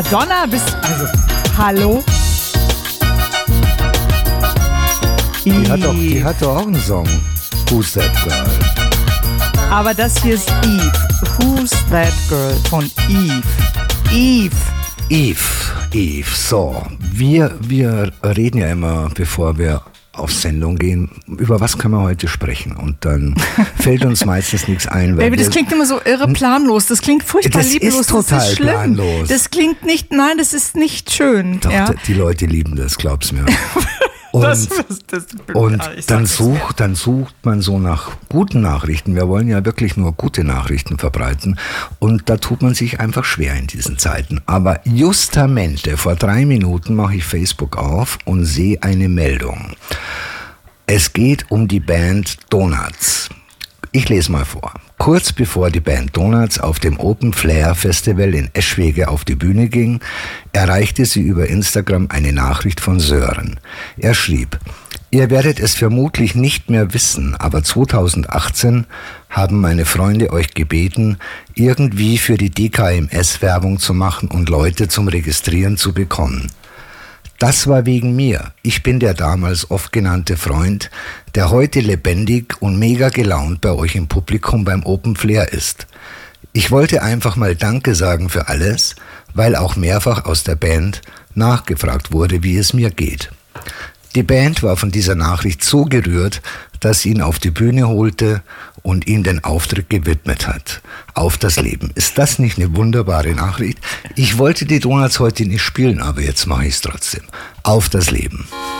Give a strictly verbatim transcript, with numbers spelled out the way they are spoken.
Madonna bist, also, hallo? Die hat, doch, die hat doch auch einen Song. Who's That Girl? Aber das hier ist Eve. Who's That Girl von Eve. Eve. Eve, Eve, so. Wir, wir reden ja immer, bevor wir auf Sendung gehen, über was können wir heute sprechen? Und dann fällt uns meistens nichts ein. Weil Baby, das klingt immer so irre planlos. Das klingt furchtbar das lieblos. Ist total das ist schlimm. planlos. Das klingt nicht, nein, das ist nicht schön. Doch, ja? die Leute lieben das, glaub's mir. Und, das, das, das, und ich dann, sag sucht, dann sucht man so nach guten Nachrichten. Wir wollen ja wirklich nur gute Nachrichten verbreiten. Und da tut man sich einfach schwer in diesen Zeiten. Aber justamente vor drei Minuten mache ich Facebook auf und sehe eine Meldung. Es geht um die Band Donuts. Ich lese mal vor. Kurz bevor die Band Donuts auf dem Open Flair Festival in Eschwege auf die Bühne ging, erreichte sie über Instagram eine Nachricht von Sören. Er schrieb: Ihr werdet es vermutlich nicht mehr wissen, aber zweitausendachtzehn haben meine Freunde euch gebeten, irgendwie für die D K M S Werbung zu machen und Leute zum Registrieren zu bekommen. Das war wegen mir. Ich bin der damals oft genannte Freund, der heute lebendig und mega gelaunt bei euch im Publikum beim Open Flair ist. Ich wollte einfach mal Danke sagen für alles, weil auch mehrfach aus der Band nachgefragt wurde, wie es mir geht. Die Band war von dieser Nachricht so gerührt, dass sie ihn auf die Bühne holte und ihm den Auftritt gewidmet hat. Auf das Leben. Ist das nicht eine wunderbare Nachricht? Ich wollte die Donuts heute nicht spielen, aber jetzt mache ich es trotzdem. Auf das Leben.